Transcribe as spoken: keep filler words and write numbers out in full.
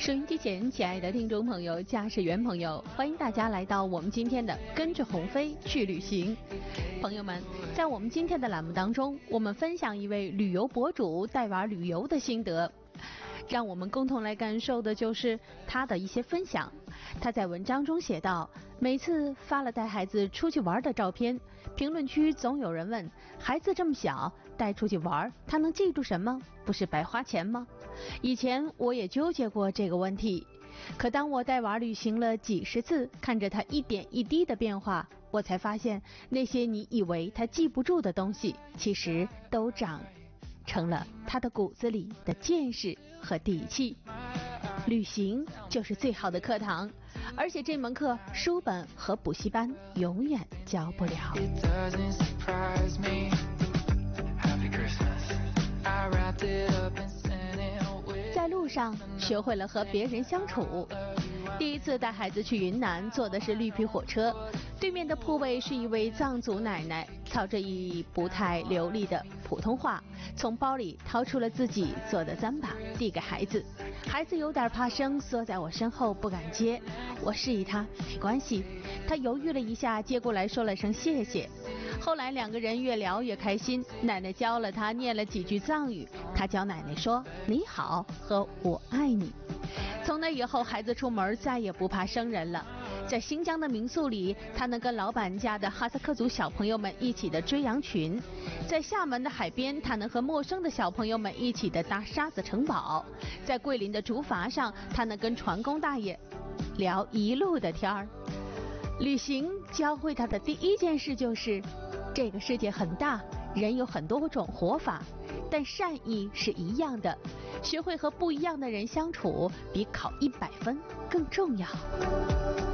收音机前，亲爱的听众朋友、驾驶员朋友，欢迎大家来到我们今天的跟着鸿飞去旅行。朋友们，在我们今天的栏目当中，我们分享一位旅游博主带娃旅游的心得，让我们共同来感受的就是他的一些分享。他在文章中写道，每次发了带孩子出去玩的照片，评论区总有人问，孩子这么小带出去玩，他能记住什么？不是白花钱吗？以前我也纠结过这个问题，可当我带娃旅行了几十次，看着他一点一滴的变化，我才发现那些你以为他记不住的东西，其实都长成了他的骨子里的见识和底气。旅行就是最好的课堂，而且这门课书本和补习班永远教不了。在路上学会了和别人相处。第一次带孩子去云南，坐的是绿皮火车，对面的铺位是一位藏族奶奶，操着一不太流利的普通话，从包里掏出了自己做的糌粑递给孩子。孩子有点怕生，缩在我身后不敢接，我示意他没关系，他犹豫了一下，接过来说了声谢谢。后来两个人越聊越开心，奶奶教了他念了几句藏语，他教奶奶说你好和我爱你。从那以后，孩子出门再也不怕生人了。在新疆的民宿里，他能跟老板家的哈萨克族小朋友们一起的追羊群；在厦门的海边，他能和陌生的小朋友们一起的搭沙子城堡；在桂林的竹筏上，他能跟船工大爷聊一路的天儿。旅行教会他的第一件事就是，这个世界很大，人有很多种活法，但善意是一样的。学会和不一样的人相处，比考一百分更重要。